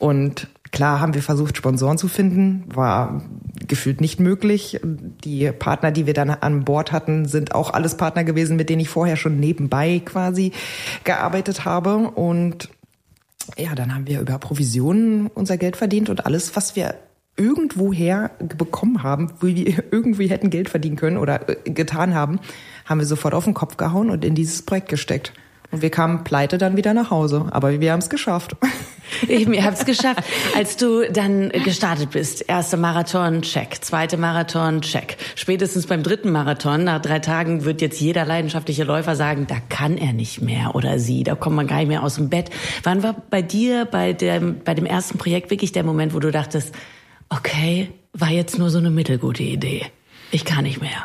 Und klar haben wir versucht, Sponsoren zu finden, war gefühlt nicht möglich. Die Partner, die wir dann an Bord hatten, sind auch alles Partner gewesen, mit denen ich vorher schon nebenbei quasi gearbeitet habe. Und ja, dann haben wir über Provisionen unser Geld verdient und alles, was wir irgendwoher bekommen haben, wo wir irgendwie hätten Geld verdienen können oder getan haben, haben wir sofort auf den Kopf gehauen und in dieses Projekt gesteckt. Und wir kamen pleite dann wieder nach Hause. Aber wir haben es geschafft. Ich habe es geschafft. Als du dann gestartet bist, erster Marathon, check. Zweite Marathon, check. Spätestens beim dritten Marathon, nach 3 Tagen, wird jetzt jeder leidenschaftliche Läufer sagen, da kann er nicht mehr oder sie, da kommt man gar nicht mehr aus dem Bett. Wann war bei dir, bei dem ersten Projekt wirklich der Moment, wo du dachtest, okay, war jetzt nur so eine mittelgute Idee. Ich kann nicht mehr.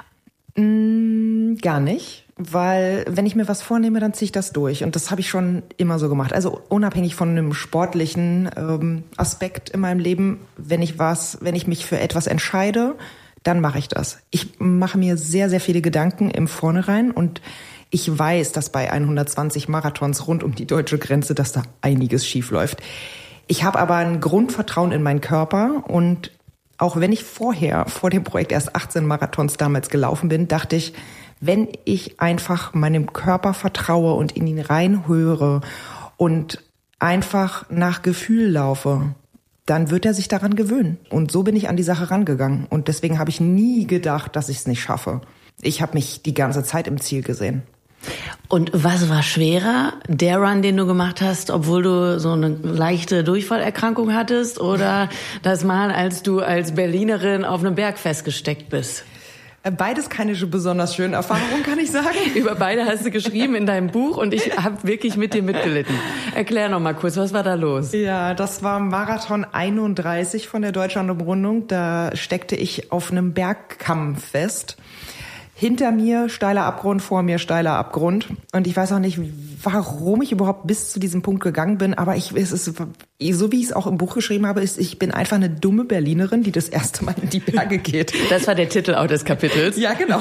Gar nicht. Weil wenn ich mir was vornehme, dann ziehe ich das durch. Und das habe ich schon immer so gemacht. Also unabhängig von einem sportlichen Aspekt in meinem Leben, wenn ich mich für etwas entscheide, dann mache ich das. Ich mache mir sehr, sehr viele Gedanken im Vornherein und ich weiß, dass bei 120 Marathons rund um die deutsche Grenze, dass da einiges schief läuft. Ich habe aber ein Grundvertrauen in meinen Körper und auch wenn ich vor dem Projekt erst 18 Marathons damals gelaufen bin, dachte ich, wenn ich einfach meinem Körper vertraue und in ihn reinhöre und einfach nach Gefühl laufe, dann wird er sich daran gewöhnen. Und so bin ich an die Sache rangegangen. Und deswegen habe ich nie gedacht, dass ich es nicht schaffe. Ich habe mich die ganze Zeit im Ziel gesehen. Und was war schwerer? Der Run, den du gemacht hast, obwohl du so eine leichte Durchfallerkrankung hattest, oder das Mal, als du als Berlinerin auf einem Berg festgesteckt bist? Beides keine besonders schönen Erfahrungen, kann ich sagen. Über beide hast du geschrieben in deinem Buch und ich habe wirklich mit dir mitgelitten. Erklär noch mal kurz, was war da los? Ja, das war Marathon 31 von der Deutschlandumrundung. Da steckte ich auf einem Bergkamm fest. Hinter mir steiler Abgrund, vor mir steiler Abgrund. Und ich weiß auch nicht, warum ich überhaupt bis zu diesem Punkt gegangen bin. Aber es ist, so wie ich es auch im Buch geschrieben habe, ich bin einfach eine dumme Berlinerin, die das erste Mal in die Berge geht. Das war der Titel auch des Kapitels. Ja, genau.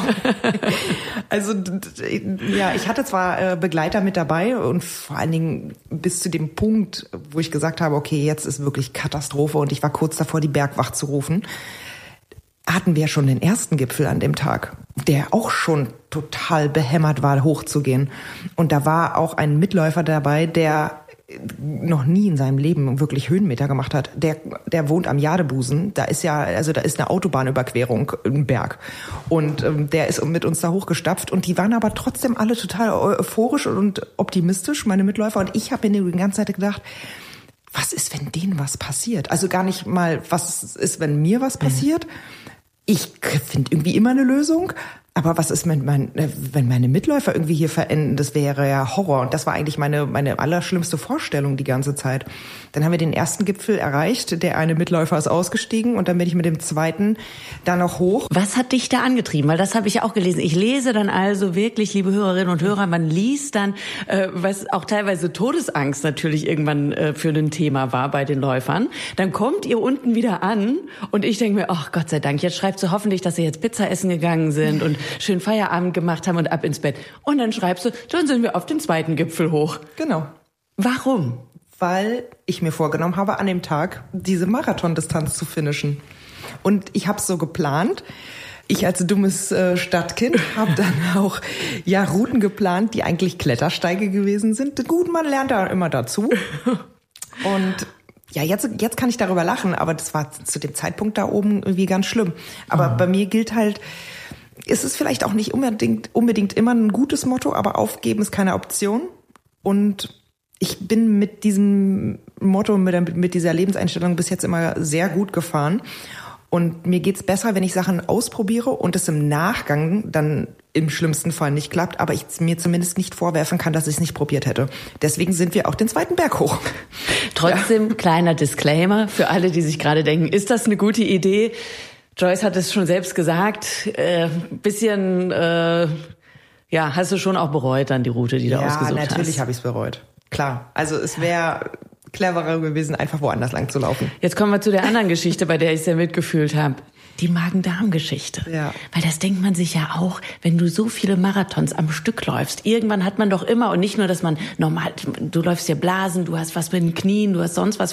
Also, ja, ich hatte zwar Begleiter mit dabei und vor allen Dingen bis zu dem Punkt, wo ich gesagt habe, okay, jetzt ist wirklich Katastrophe und ich war kurz davor, die Bergwacht zu rufen, hatten wir schon den ersten Gipfel an dem Tag, der auch schon total behämmert war, hochzugehen. Und da war auch ein Mitläufer dabei, der noch nie in seinem Leben wirklich Höhenmeter gemacht hat. Der wohnt am Jadebusen. Da ist eine Autobahnüberquerung im Berg. Und der ist mit uns da hochgestapft. Und die waren aber trotzdem alle total euphorisch und optimistisch, meine Mitläufer. Und ich habe mir die ganze Zeit gedacht, was ist, wenn denen was passiert? Also gar nicht mal, was ist, wenn mir was passiert? Ich finde irgendwie immer eine Lösung. Aber was ist, wenn meine Mitläufer irgendwie hier verenden? Das wäre ja Horror. Und das war eigentlich meine allerschlimmste Vorstellung die ganze Zeit. Dann haben wir den ersten Gipfel erreicht. Der eine Mitläufer ist ausgestiegen und dann bin ich mit dem zweiten da noch hoch. Was hat dich da angetrieben? Weil das habe ich ja auch gelesen. Ich lese dann also wirklich, liebe Hörerinnen und Hörer, man liest dann, was auch teilweise Todesangst natürlich irgendwann für ein Thema war bei den Läufern. Dann kommt ihr unten wieder an und ich denke mir, ach Gott sei Dank, jetzt schreibt sie hoffentlich, dass sie jetzt Pizza essen gegangen sind und schön Feierabend gemacht haben und ab ins Bett. Und dann schreibst du, dann sind wir auf den zweiten Gipfel hoch. Genau. Warum? Weil ich mir vorgenommen habe, an dem Tag diese Marathondistanz zu finishen. Und ich habe es so geplant. Ich als dummes Stadtkind habe dann auch Routen geplant, die eigentlich Klettersteige gewesen sind. Gut, man lernt da immer dazu. Und ja, jetzt kann ich darüber lachen, aber das war zu dem Zeitpunkt da oben irgendwie ganz schlimm. Aber bei mir gilt halt, ist es vielleicht auch nicht unbedingt immer ein gutes Motto, aber aufgeben ist keine Option. Und ich bin mit diesem Motto, mit dieser Lebenseinstellung bis jetzt immer sehr gut gefahren. Und mir geht's besser, wenn ich Sachen ausprobiere und es im Nachgang dann im schlimmsten Fall nicht klappt, aber ich mir zumindest nicht vorwerfen kann, dass ich es nicht probiert hätte. Deswegen sind wir auch den zweiten Berg hoch. Trotzdem, kleiner Disclaimer für alle, die sich gerade denken, ist das eine gute Idee? Joyce hat es schon selbst gesagt, bisschen, hast du schon auch bereut dann die Route, die du ausgesucht hast? Ja, natürlich habe ich es bereut. Klar, also es wäre cleverer gewesen, einfach woanders lang zu laufen. Jetzt kommen wir zu der anderen Geschichte, bei der ich sehr mitgefühlt habe. Die Magen-Darm-Geschichte. Ja. Weil das denkt man sich ja auch, wenn du so viele Marathons am Stück läufst. Irgendwann hat man doch immer, und nicht nur, dass man normal, du läufst dir Blasen, du hast was mit den Knien, du hast sonst was